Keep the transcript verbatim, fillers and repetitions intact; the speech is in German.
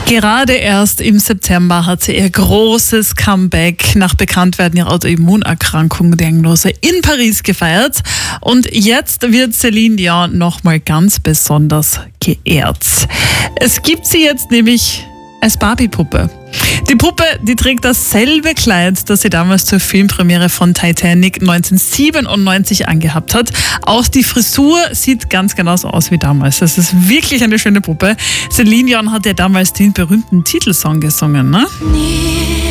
Gerade erst im September hat sie ihr großes Comeback nach Bekanntwerden ihrer Autoimmunerkrankung-Diagnose in Paris gefeiert. Und jetzt wird Celine Dion nochmal ganz besonders geehrt. Es gibt sie jetzt nämlich als Barbie-Puppe. Die Puppe, die trägt dasselbe Kleid, das sie damals zur Filmpremiere von Titanic neunzehnhundertsiebenundneunzig angehabt hat. Auch die Frisur sieht ganz genauso aus wie damals. Das ist wirklich eine schöne Puppe. Celine Dion hat ja damals den berühmten Titelsong gesungen, ne?